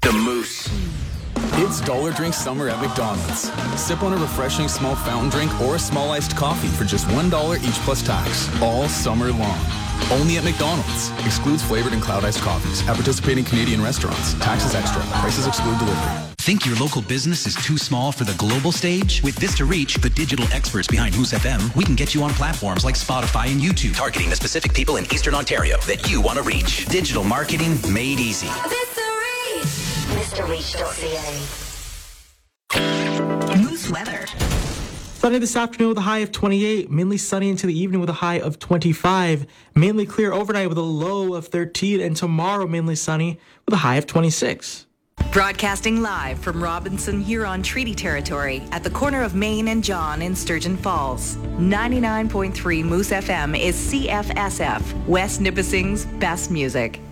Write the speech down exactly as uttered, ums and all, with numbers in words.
The Moose. It's Dollar Drink Summer at McDonald's. Sip on a refreshing small fountain drink or a small iced coffee for just one dollar each plus tax, all summer long. Only at McDonald's. Excludes flavored and cloud iced coffees at participating Canadian restaurants. Taxes extra. Prices exclude delivery. Think your local business is too small for the global stage? With Vista Reach, the digital experts behind Moose F M, we can get you on platforms like Spotify and YouTube, targeting the specific people in Eastern Ontario that you want to reach. Digital marketing made easy. Vista Reach. Vista Reach dot C A. Moose weather. Sunny this afternoon with a high of twenty-eight. Mainly sunny into the evening with a high of twenty-five. Mainly clear overnight with a low of thirteen. And tomorrow mainly sunny with a high of twenty-six. Broadcasting live from Robinson Huron Treaty Territory at the corner of Main and John in Sturgeon Falls. ninety-nine point three Moose F M is C F S F, West Nipissing's best music.